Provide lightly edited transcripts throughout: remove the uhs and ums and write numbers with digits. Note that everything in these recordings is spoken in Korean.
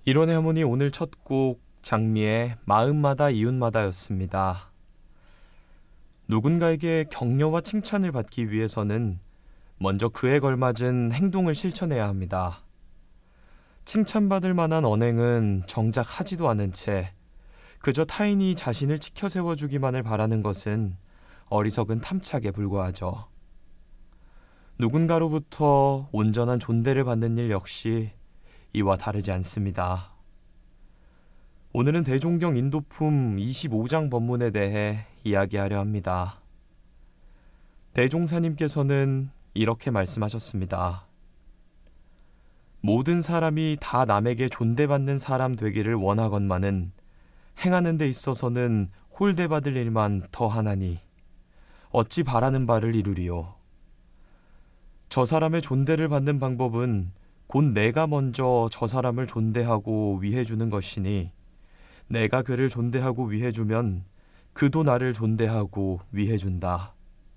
일원의 하모니 오늘 첫 곡 장미의 마음마다 이웃마다였습니다. 누군가에게 격려와 칭찬을 받기 위해서는 먼저 그에 걸맞은 행동을 실천해야 합니다. 칭찬받을 만한 언행은 정작 하지도 않은 채 그저 타인이 자신을 치켜 세워주기만을 바라는 것은 어리석은 탐착에 불과하죠. 누군가로부터 온전한 존대를 받는 일 역시 이와 다르지 않습니다. 오늘은 대종경 인도품 25장 법문에 대해 이야기하려 합니다. 대종사님께서는 이렇게 말씀하셨습니다. 모든 사람이 다 남에게 존대받는 사람 되기를 원하건만은 행하는 데 있어서는 홀대받을 일만 더하나니 어찌 바라는 바를 이루리요. 저 사람의 존대를 받는 방법은 곧 내가 먼저 저 사람을 존대하고 위해주는 것이니 내가 그를 존대하고 위해주면 그도 나를 존대하고 위해준다.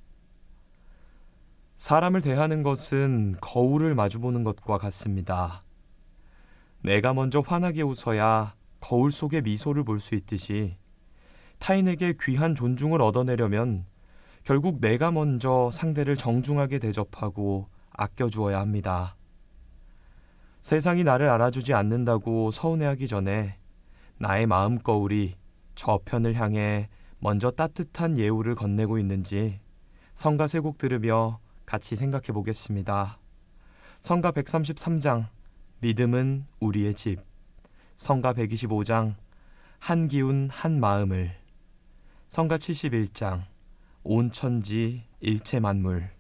사람을 대하는 것은 거울을 마주보는 것과 같습니다. 내가 먼저 환하게 웃어야 거울 속의 미소를 볼 수 있듯이 타인에게 귀한 존중을 얻어내려면 결국 내가 먼저 상대를 정중하게 대접하고 아껴주어야 합니다. 세상이 나를 알아주지 않는다고 서운해하기 전에 나의 마음 거울이 저편을 향해 먼저 따뜻한 예우를 건네고 있는지 성가 세 곡 들으며 같이 생각해 보겠습니다. 성가 133장 믿음은 우리의 집, 성가 125장 한 기운 한 마음을, 성가 71장 온 천지 일체 만물,